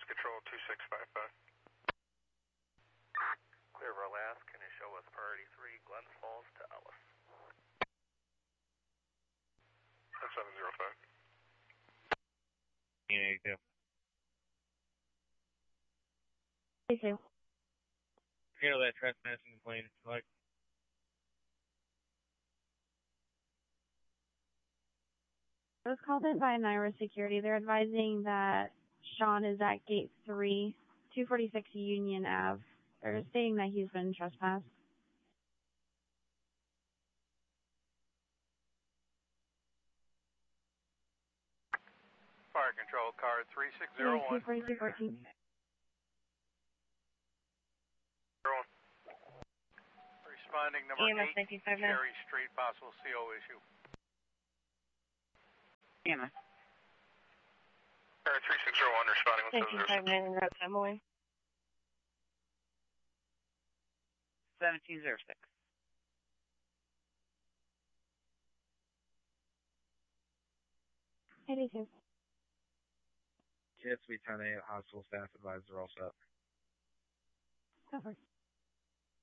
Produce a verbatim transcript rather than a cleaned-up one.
Control two six five five. Clear of our last, can you show us priority three, Glens Falls to Ellis? ten seven zero five. eighty-two. eighty-two. Handle that trespassing complaint if you like. I was called in by Naira Security. They're advising that Sean is at gate three, two forty-six Union Ave. They're stating that he's been trespassed. Fire Control, car three six zero one. two forty-two fourteen. Responding number E M S eight, nineteen five nine. Cherry Street, possible C O issue. E M S. Alright, three six zero one responding one nineteen seven five zero nine in route Emily. seventeen zero six. eighty-two. Kids, we ten eight, hospital staff advisor all set. Covered.